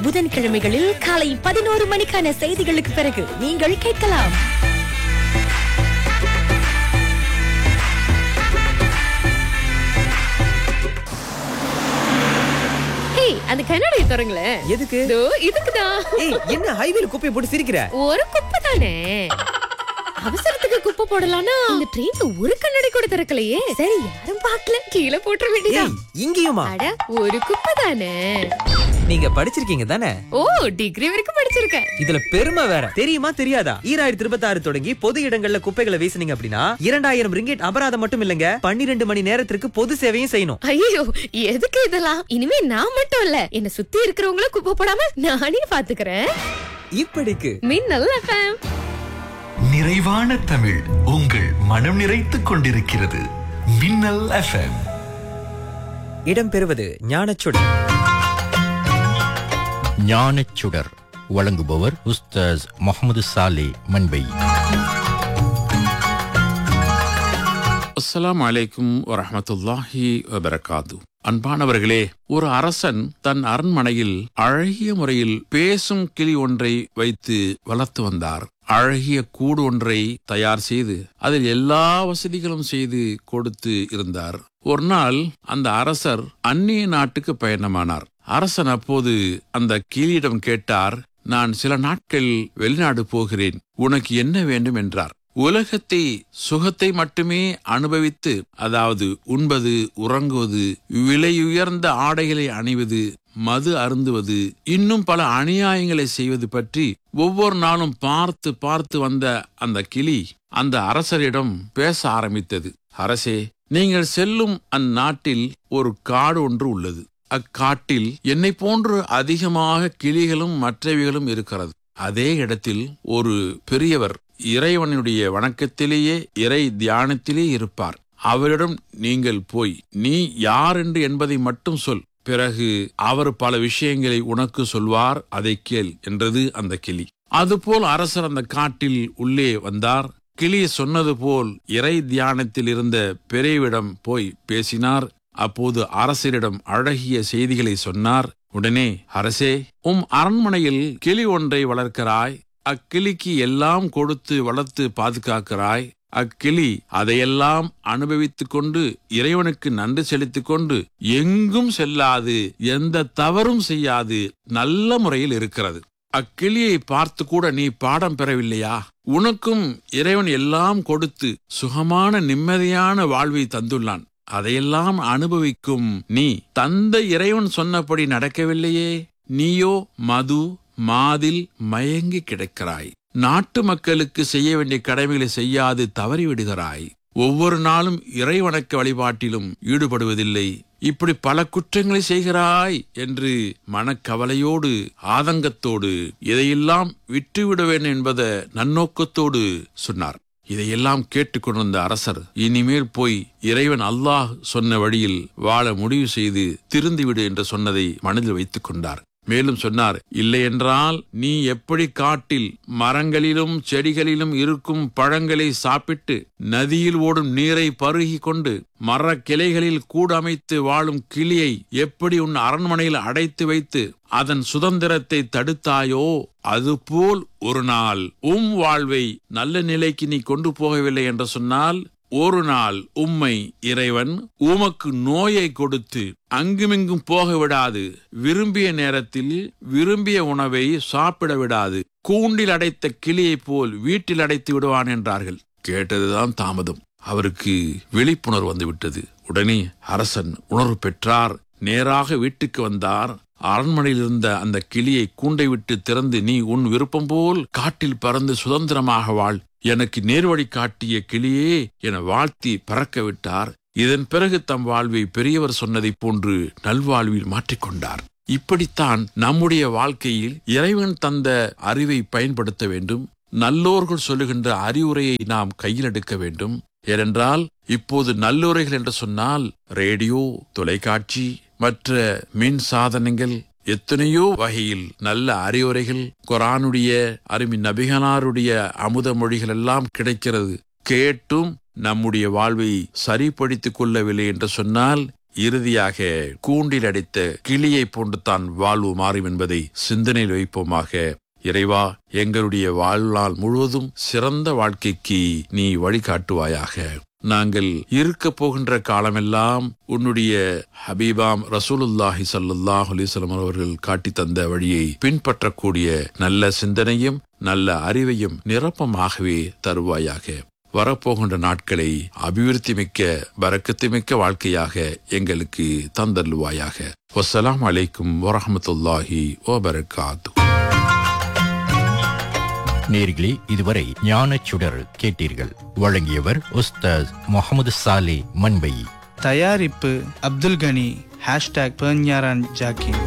புதன்கிழமைகளில் காலை 11 மணிக்கான செய்திகளுக்கு பிறகு நீங்கள் கேட்கலாம். அந்த கண்ணாடியை தரங்களேன். எதுக்கு? இதுக்குதான். என்ன ஹைவேல குப்பையை போட்டு சிரிக்கிற? ஒரு குப்பை தானே, அவசரத்துக்கு குப்பை போடலாம்னா இந்த ட்ரெயின்ல ஒரு கண்ணாடி கூட திறக்கலையே. சரி, யாரும் பார்க்கல, கீழே போட்டுற வேண்டியதான். இங்கேயுமா? அட, ஒரு குப்பை தானே. நீங்க படிச்சிருக்கீங்க தானே? ஓ, டிகிரி வரைக்கும் படிச்சிருக்கேன். இதுல பெருமை வேற. தெரியுமா தெரியாதா? 2026 தொடங்கி பொது இடங்கள்ல குப்பைகளை வீசுனீங்க அப்படின்னா 2000 ரிங்கெட் அபராதம் மட்டும் இல்லங்க, 12 மணி நேரத்திற்கு பொது சேவையும் செய்யணும். ஐயோ, எதுக்கு இதெல்லாம்? இனிமே நான் மட்டும் இல்ல, என்ன சுத்தி இருக்கிறவங்களும் குப்பை போடாம நானே பாத்துக்கிறேன். இப்படிக்கு மின்னல் FM. நிறைவான தமிழ் உங்கள் மனம் நிறைத்துக் கொண்டிருக்கிறது. மின்னல் FM. இடம்பெறுவது ஞானச்சுடர். ஞானச்சுடர் வழங்குபவர் உஸ்தாஸ் முகமது சாலே மன்பை. அஸ்ஸலாமு அலைக்கும் வரஹ்மத்துல்லாஹி வபரகாத்து. அன்பானவர்களே, ஒரு அரசன் தன் அரண்மனையில் அழகிய முறையில் பேசும் கிளி ஒன்றை வைத்து வளர்த்து வந்தார். அழகிய கூடு ஒன்றை தயார் செய்து அதில் எல்லா வசதிகளும் செய்து கொடுத்து இருந்தார். ஒரு நாள் அந்த அரசர் அந்நிய நாட்டுக்கு பயணமானார். அரசன் அப்போது அந்த கிளியிடம் கேட்டார், நான் சில நாட்கள் வெளிநாடு போகிறேன், உனக்கு என்ன வேண்டும் என்றார். உலகத்தை சுகத்தை மட்டுமே அனுபவித்து, அதாவது உண்பது, உறங்குவது, விலையுயர்ந்த ஆடைகளை அணிவது, மது அருந்துவது, இன்னும் பல அநியாயங்களை செய்வது பற்றி ஒவ்வொரு நாளும் பார்த்து பார்த்து வந்த அந்த கிளி அந்த அரசரிடம் பேச ஆரம்பித்தது. அரசே, நீங்கள் செல்லும் அந்நாட்டில் ஒரு காடு ஒன்று உள்ளது. அக்காட்டில் என்னை போன்று அதிகமாக கிளிகளும் மற்றவைகளும் இருக்கிறது. அதே இடத்தில் ஒரு பெரியவர் இறைவனுடைய வணக்கத்திலேயே, இறை தியானத்திலே இருப்பார். அவரிடம் நீங்கள் போய் நீ யார் என்று என்பதை மட்டும் சொல், பிறகு அவர் பல விஷயங்களை உனக்கு சொல்வார், அதை கேள் என்றது அந்த கிளி. அதுபோல் அரசர் அந்த காட்டில் உள்ளே வந்தார். கிளி சொன்னது போல் இறை தியானத்தில் இருந்த பெரியவிடம் போய் பேசினார். அப்போது அரசரிடம் அழகிய செய்திகளை சொன்னார். உடனே, அரசே, அரண்மனையில் கிளி ஒன்றை வளர்க்கிறாய், அக்கிளிக்கு எல்லாம் கொடுத்து வளர்த்து பாதுகாக்கிறாய். அக்கிளி அதையெல்லாம் அனுபவித்துக் கொண்டு இறைவனுக்கு நன்றி செலுத்திக் கொண்டு எங்கும் செல்லாது, எந்த தவறும் செய்யாது நல்ல முறையில் இருக்கிறது. அக்கிளியை பார்த்து கூட நீ பாடம் பெறவில்லையா? உனக்கும் இறைவன் எல்லாம் கொடுத்து சுகமான நிம்மதியான வாழ்வை தந்துள்ளான். அதையெல்லாம் அனுபவிக்கும் நீ தந்த இறைவன் சொன்னபடி நடக்கவில்லையே. நீயோ மது மாதில் மயங்கி கிடக்கிறாய். நாட்டு மக்களுக்கு செய்ய வேண்டிய கடமைகளை செய்யாது தவறிவிடுகிறாய். ஒவ்வொரு நாளும் இறை வணக்க வழிபாட்டிலும் ஈடுபடுவதில்லை. இப்படி பல குற்றங்களை செய்கிறாய் என்று மனக்கவலையோடு, ஆதங்கத்தோடு, இதையெல்லாம் விட்டுவிட வேண்டும் என்பத நன்னோக்கத்தோடு சொன்னார். இதையெல்லாம் கேட்டுக்கொண்டிருந்த அரசர், இனிமேல் போய் இறைவன் அல்லாஹ் சொன்ன வழியில் வாழ முடிவு செய்து திருந்திவிடு என்று சொன்னதை மனதில் வைத்துக் கொண்டார். மேலும் சொன்னார், இல்லையென்றால் நீ எப்படி காட்டில் மரங்களிலும் செடிகளிலும் இருக்கும் பழங்களை சாப்பிட்டு நதியில் ஓடும் நீரை பருகி கொண்டு மர கிளைகளில் கூடு அமைத்து வாழும் கிளியை எப்படி உன் அரண்மனையில் அடைத்து வைத்து அதன் சுதந்திரத்தை தடுத்தாயோ, அதுபோல் ஒரு நாள் வாழ்வை நல்ல நிலைக்கு நீ கொண்டு போகவில்லை என்று சொன்னால், ஒரு நாள் உம்மை இறைவன் உமக்கு நோயை கொடுத்து அங்குமிங்கும் போக விடாது, விரும்பிய நேரத்தில் விரும்பிய உணவை சாப்பிட விடாது, கூண்டில் அடைத்த கிளியைப் போல் வீட்டில் அடைத்து விடுவான் என்றார்கள். கேட்டதுதான் தாமதம். அவருக்கு விழிப்புணர்வு வந்துவிட்டது. உடனே அரசன் உணர்வு பெற்றார். நேராக வீட்டுக்கு வந்தார். அரண்மனையில் இருந்த அந்த கிளியை கூண்டை விட்டு திறந்து, நீ உன் விருப்பம் போல் காட்டில் பறந்து சுதந்திரமாக வாழ், எனக்கு நேர்வழி காட்டிய கிளியே என வாழ்த்தி பறக்க விட்டார். இதன் பிறகு தம் வாழ்வை பெரியவர் சொன்னதைப் போன்று நல்வாழ்வில் மாற்றிக்கொண்டார். இப்படித்தான் நம்முடைய வாழ்க்கையில் இறைவன் தந்த அறிவை பயன்படுத்த வேண்டும். நல்லோர்கள் சொல்லுகின்ற அறிவுரையை நாம் கையில் எடுக்க வேண்டும். ஏனென்றால் இப்போது நல்லுரைகள் என்று சொன்னால் ரேடியோ, தொலைக்காட்சி, மற்ற மின் சாதனங்கள், எத்தனையோ வகையில் நல்ல அறிவுரைகள், குர்ஆனுடைய அருமை நபிகளாருடைய அமுத மொழிகள் எல்லாம் கிடைக்கிறது. கேட்டும் நம்முடைய வாழ்வை சரிப்படுத்திக் கொள்ளவில்லை என்று சொன்னால் இறுதியாக கூண்டில் அடைத்த கிளியை போன்று தான் வாழ்வு மாறும் என்பதை சிந்தனையில் வைப்போமாக. இறைவா, எங்களுடைய வாழ்நாள் முழுவதும் சிறந்த வாழ்க்கைக்கு நீ வழிகாட்டுவாயாக. நாங்கள் இருக்க போகின்ற காலமெல்லாம் உன்னுடைய ஹபீபாம் ரசூலுல்லாஹி ஸல்லல்லாஹு அலைஹி வஸல்லம் அவர்கள் காட்டி தந்த வழியை பின்பற்றக்கூடிய நல்ல சிந்தனையும் நல்ல அறிவையும் நிரப்பமாகவே தருவாயாக. வரப்போகின்ற நாட்களை அபிவிருத்தி மிக்க பரக்கத்து மிக்க வாழ்க்கையாக எங்களுக்கு தந்தருவாயாக. வஸ்ஸலாமு அலைக்கும் வரஹ்மத்துல்லாஹி வபரகாத்து. நேர்களே, இதுவரை ஞானச்சுடர் கேட்டீர்கள். வழங்கியவர் உஸ்தாஸ் முகமது சாலே மண்பை. தயாரிப்பு அப்துல் கனி. #பேஞ்ஞாரான் ஜாக்கிர்.